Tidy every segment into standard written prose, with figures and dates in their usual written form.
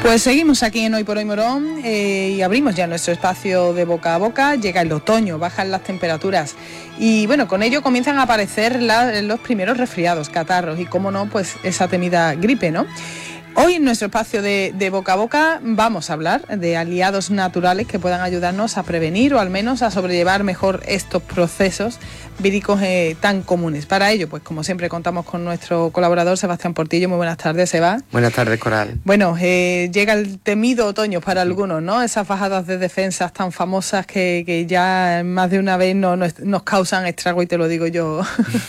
Pues seguimos aquí en Hoy por Hoy Morón y abrimos ya nuestro espacio de boca a boca. Llega el otoño, bajan las temperaturas y bueno, con ello comienzan a aparecer los primeros resfriados, catarros y, cómo no, pues esa temida gripe, ¿no? Hoy en nuestro espacio de boca a boca vamos a hablar de aliados naturales que puedan ayudarnos a prevenir o al menos a sobrellevar mejor estos procesos víricos tan comunes. Para ello, pues como siempre, contamos con nuestro colaborador Sebastián Portillo. Muy buenas tardes, Seba. Buenas tardes, Coral. Bueno, llega el temido otoño para algunos, ¿no? Esas bajadas de defensas tan famosas que ya más de una vez nos causan estrago, y te lo digo yo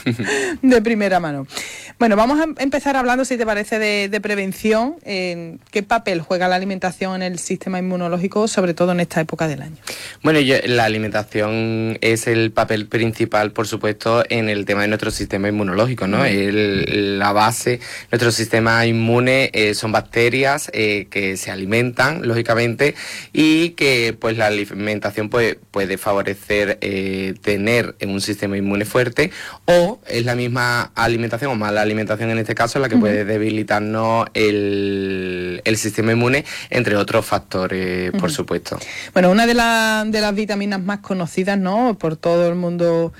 de primera mano. Bueno, vamos a empezar hablando, si te parece, de prevención. ¿Qué papel juega la alimentación en el sistema inmunológico, sobre todo en esta época del año? Bueno, la alimentación es el papel principal, por supuesto, en el tema de nuestro sistema inmunológico, ¿no? La base, nuestro sistema inmune son bacterias que se alimentan, lógicamente, y que pues la alimentación puede favorecer tener un sistema inmune fuerte, o es la misma alimentación o mala alimentación en este caso la que puede debilitarnos el sistema inmune, entre otros factores, por supuesto. Bueno, una de las vitaminas más conocidas, ¿no?, por todo el mundo,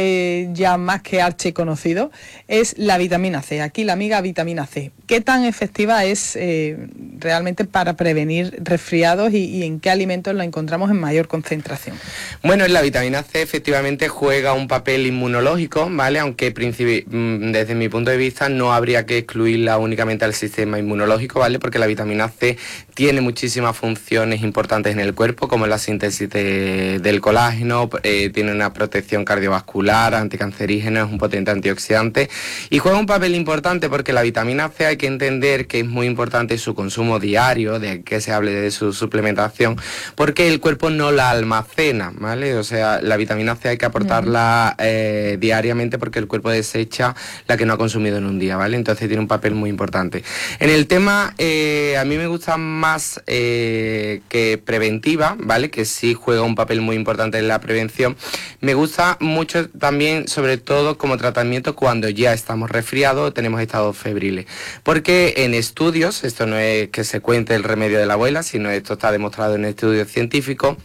ya más que archiconocido, es la vitamina C. Aquí la amiga vitamina C. ¿Qué tan efectiva es realmente para prevenir resfriados y en qué alimentos la encontramos en mayor concentración? Bueno, la vitamina C efectivamente juega un papel inmunológico, ¿vale? Aunque desde mi punto de vista no habría que excluirla únicamente al sistema inmunológico, ¿vale? Porque la vitamina C tiene muchísimas funciones importantes en el cuerpo, como la síntesis del colágeno, tiene una protección cardiovascular, anticancerígeno, es un potente antioxidante y juega un papel importante porque la vitamina C hay que entender que es muy importante su consumo diario, de que se hable de su suplementación, porque el cuerpo no la almacena, ¿vale? O sea, la vitamina C hay que aportarla diariamente porque el cuerpo desecha la que no ha consumido en un día, ¿vale? Entonces tiene un papel muy importante. En el tema, a mí me gusta más que preventiva, ¿vale? Que sí juega un papel muy importante en la prevención. Me gusta mucho también, sobre todo como tratamiento cuando ya estamos resfriados o tenemos estados febriles. Porque en estudios, esto no es que se cuente el remedio de la abuela, sino esto está demostrado en estudios científicos,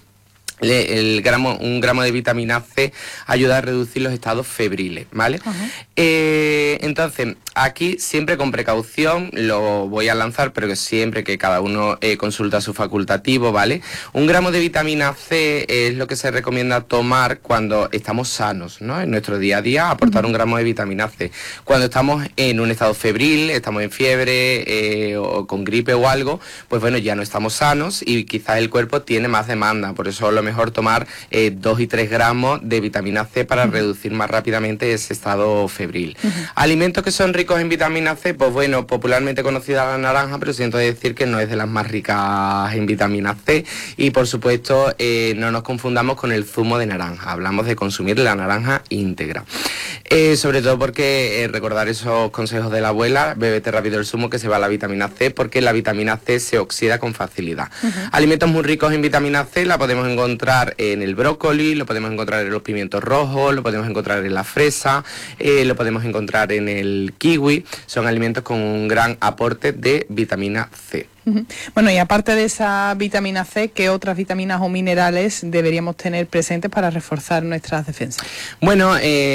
un gramo de vitamina C ayuda a reducir los estados febriles, ¿vale? Entonces, aquí siempre con precaución, lo voy a lanzar, pero que siempre que cada uno consulta su facultativo, ¿vale? Un gramo de vitamina C es lo que se recomienda tomar cuando estamos sanos, ¿no? En nuestro día a día, aportar un gramo de vitamina C. Cuando estamos en un estado febril, estamos en fiebre o con gripe o algo, pues bueno, ya no estamos sanos y quizás el cuerpo tiene más demanda, por eso lo mejor tomar 2 y 3 gramos de vitamina C para reducir más rápidamente ese estado febril. Alimentos que son ricos en vitamina C, pues bueno, popularmente conocida la naranja, pero siento decir que no es de las más ricas en vitamina C y por supuesto no nos confundamos con el zumo de naranja, hablamos de consumir la naranja íntegra. Sobre todo porque recordar esos consejos de la abuela, bébete rápido el zumo que se va la vitamina C, porque la vitamina C se oxida con facilidad. Alimentos muy ricos en vitamina C la podemos encontrar en el brócoli, lo podemos encontrar en los pimientos rojos, lo podemos encontrar en la fresa, lo podemos encontrar en el kiwi. Son alimentos con un gran aporte de vitamina C. Bueno, y aparte de esa vitamina C, ¿qué otras vitaminas o minerales deberíamos tener presentes para reforzar nuestras defensas? Bueno,